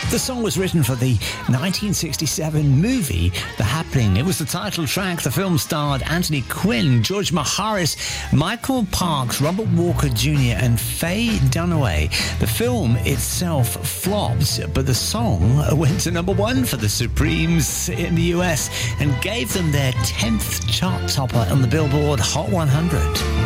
The song was written for the 1967 movie The Happening. It was the title track. The film starred Anthony Quinn, George Maharis, Michael Parks, Robert Walker Jr. and Faye Dunaway. The film itself flopped, but the song went to number one for the Supremes in the US and gave them their 10th chart topper on the Billboard Hot 100.